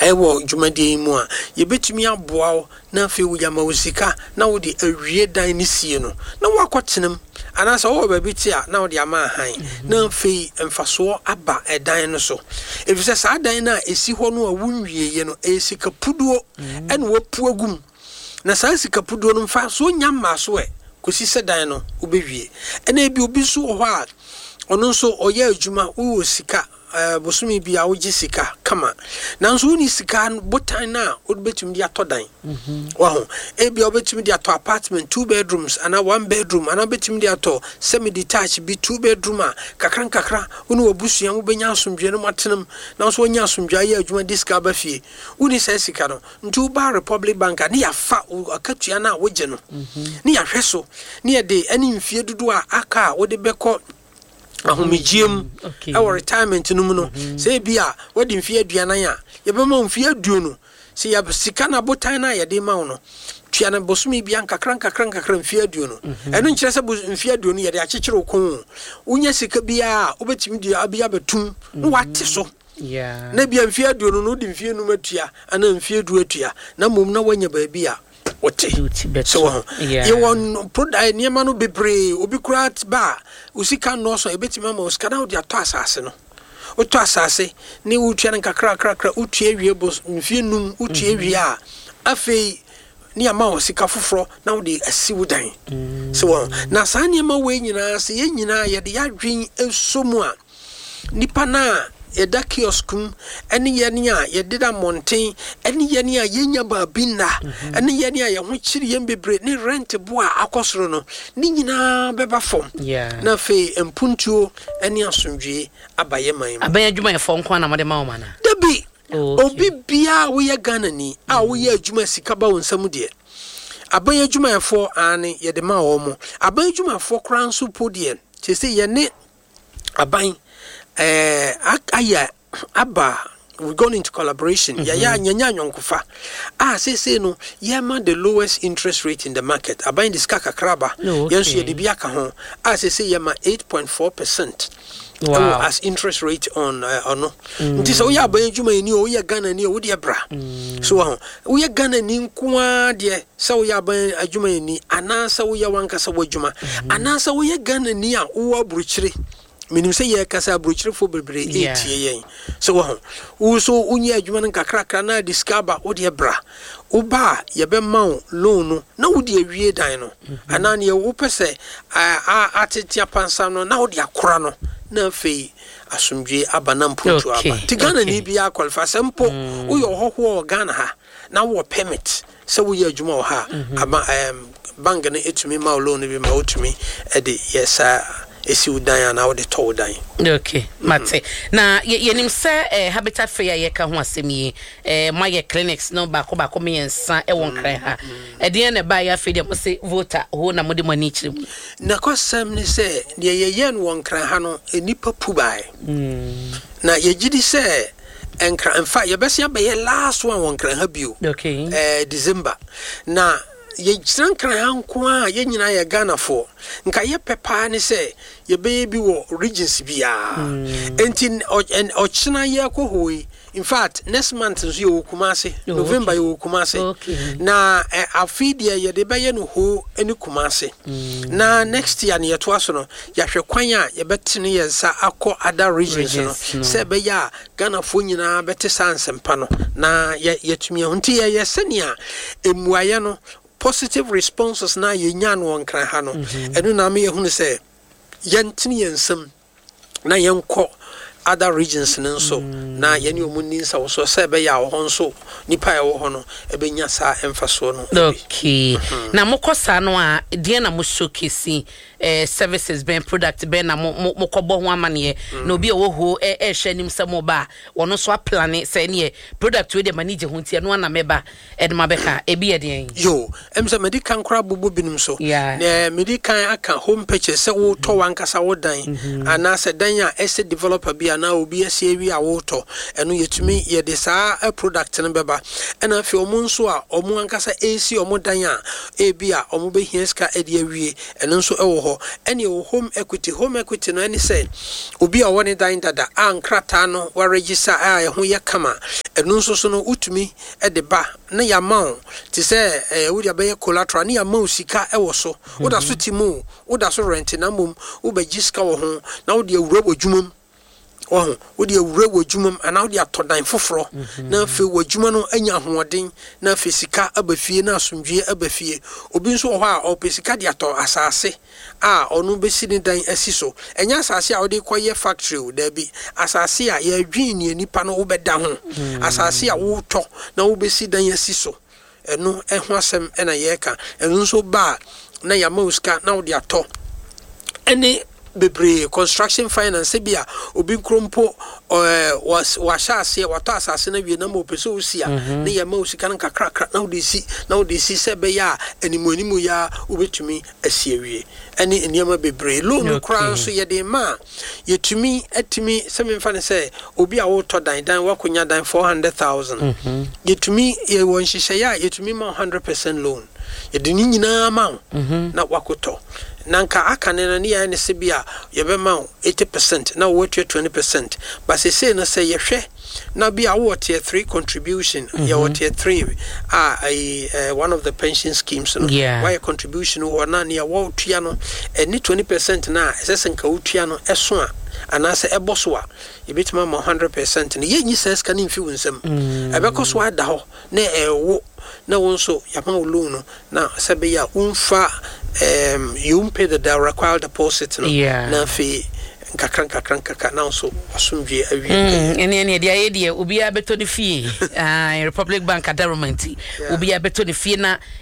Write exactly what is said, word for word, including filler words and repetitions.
ewo dwumade mu a yebetumi aboa na afi wo yama osika na wo de awie dan ni sie no na wakotenam anasa wo ba biti a na wo de ama han na afi mfaso aba edan no so efise sa dan na esi ho no a wunwie ye no esika puduo ene wo puagum na sa sika puduo no mfa so nyamma so e kosi se dan no obewie ene bi obi so ho a ono so oye adwuma wo sika Uh, bosumi bia wogi sika kama nanso woni sika botan na wobetumi dia todan mhm waho e bia wobetumi dia to apartment two bedrooms ana one bedroom ana betumi dia to semi detached bi two bedroom a kakran kakra woni wobusua wo benya asomdwe no matenam nanso wonya asomdwe aye adwuma diska ba fie woni sai sika no ntu ba Republic Bank na ya fa akatua na woge no mhm ni ya hweso ni ya de ani mfie dudu a aka wode beko ahomegiem our retirement no mu no say bia wadi mfie aduanan a yebema mfie aduo no say ya sika na botan na yede ma no tua na bosumi bia nkakran kakran kakran mfie aduo no eno nkire se mfie aduo no yede akyekyere okon unya sika bia obetimi dia abia betum no wate so yeah na bia mfie aduo no no di mfie no matua ana mfie aduo atua na mom na wanya ba bia wote so yeah you want product niema no bebre obi kurat ba usika no so ebetima ma usika na odi ato asase no oto asase ni wutua nka kra kra kra utua wie bos mfie num utua wie a afei ni ama usika foforo na odi asiwudan so na sa niema we nyina se ye nyina ye de yadwen esomu a nipa na yeda kioskum eni yeni a yedida monten eni yeni a yenya babina eni yeni a ye ho kiri yembebre ni rent bo a akosoro no ni nyina beba fom na fe empuntuo eni asomdwe abaye man abaye adwuma ye fon kwa na mode ma wo na dabi obi bia wo ye Ghana ni a wo ye adwuma sika ba wonsam de abaye adwuma ye fo ane ye de ma wo mo abaye adwuma fo kran so podie che se ye ne aban eh aya aba we going into collaboration ya ya nyanya nyonkufa ah say say no yema the lowest interest rate in the market aban this kaka kraba yenso ye de bia ka ho ah say say yema eight point four percent wow. as interest rate on uh, ono nti so ya aban djuma ni o ya Ghana ni o de bra so ho o ya Ghana ni nkoa de so ya aban adjuma ni anansa wo ya wanka sa wadjuma anansa wo ya Ghana ni a wo aburuchire minim say ye kasa brochire fo bebre etie yen so wo wo so unyi adwuma nka krakra na discover wo de bra wo ba ye be ma loan no na wo de awie dan no ana ne wo pese a atetia pansa no na wo de akora no na fei asomdwe abana mputu aba tigana ni bia qualify sempo wo yo hoho Ghana ha na wo permit so wo ye adwuma wo ha aba em bank na etumi ma loan bi ma otumi e de yesa esi udan na wode to udan okay mate na yenim se eh, habitat fair ye ka ho asem yi eh ma ye clinics no ba ko ba ko me yensa e won kran ha e de na ba ya fe de mo se voter ho na mo de mani kire mu na ko sam ni se de ye ye no won kran ha no enipa pu bai mm na ye gidi se enkran in fact ye be se ba ye last one won kran ha bio okay eh December na ye jiran kran hanko a ye nyina ye Ghana for nka ye pepa ni se ye be bi wo regions bia enti o china ye ko hoi in fact next month nso ye Kumase November ye Kumase na afidie ye de be ye no ho eni Kumase na next year ne ye to aso no ya hwe kwan a ye betene ye nsa akọ other regions no se be ya Ghana fo nyina bete sansempa no na ye tumi hunti ye ye senia emuaye no positive responses na ye nya no nkran ha no enu na me ye hunu se yentini yensem na yenko other regions nso na yeni omunni nsa wo so se be ya wo honso nipa ya wo ho no e be nya sa emfaso no okay na mokosa no a de na mo showcase eh services ben product ben na mo mokobo ho amane na obi wo ho e e hwanim se mo ba wono so plan se ne product we de manage ho tie no na meba e de mabeka e bi e de yo em se medical nkra bubu binum so na medical aka home purchase se wo to wankasa wo dan ana se dan a ese developer bi na obi ase wi a wo to eno yetumi ye de sa a product no beba ena fe omo nso a omo ankasa esi omo dan a e bi a omo be hienska e de awie eno nso e wo ho ene wo home equity home equity no ene say obi a woni dan dada ankrata no wa register a ye ho ye kama ɛno nso so no utumi e de ba na ya ma ti se eh wo dia be collateral na ya ma sika e wo so wo da so timu wo da so rent na mom wo ba giska wo ho na wo dia wura wodwumam wo wo dia wura wodwumam ana wo dia todan foforo na fe wodwuma no anya hoɔden na fe sika abafie na asomdwe abafie obi nso ho a opesika dia to asase a onu besi ni dan asiso enya asase a wode koye factory o da bi asase a ya dwini nipa no wo beda ho asase a wo to na wo besi dan asiso eno eho asem ena yeka eno nso ba na ya mauska na wo de ato ene bebre construction finance bia obi krompo eh was washase wato asase na wie na mo pese osia na ya mausika na kakra kakra na wo de si na wo de si se be ya animonimu ya obetumi asie wie ene eniama bebre loan kra nso ye de ma yetumi atumi se memfa ne se obi a wo to dan dan wakonya dan four hundred thousand yetumi ye won hihye ya yetumi ma one hundred percent loan ye de ni nyina ma na wakoto nanka akane na ne ya ne se bia ye be ma eighty percent na wo twenty percent but se say na say ye hwe na bia wo tier three contribution ye wo tier three ah uh, one of the pension schemes no yeah. why contribution wo na ne ya wo tua no any twenty percent na ese nka wo tua no eso a anase eboso a yebetima ma one hundred percent ne ye nyi ses kan mfi wonsam ebekoso ada ho na ewo na wonso yama wo loan na sebe ya umfa um you pay the required deposit no yeah. na fi kakran kakran kakran na so asumdwe awie ene ene dia ye dia obi abeto ne fie ah Republic Bank government obi abeto ne fie na